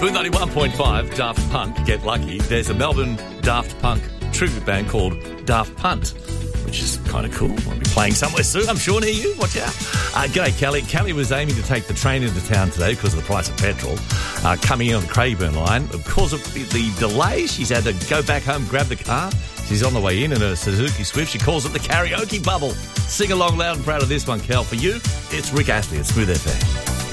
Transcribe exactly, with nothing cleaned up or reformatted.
Smooth ninety-one point five, Daft Punk, Get Lucky. There's a Melbourne Daft Punk tribute band called Daft Punt, which is kind of cool. I'll be playing somewhere soon, I'm sure, near you. Watch out. Uh, g'day, Kelly. Kelly was aiming to take the train into town today because of the price of petrol. Uh, coming in on the Craigburn line. Because of the, the delay, she's had to go back home, grab the car. She's on the way in in a Suzuki Swift. She calls it the karaoke bubble. Sing along loud and proud of this one, Kel. For you, it's Rick Astley at Smooth F M.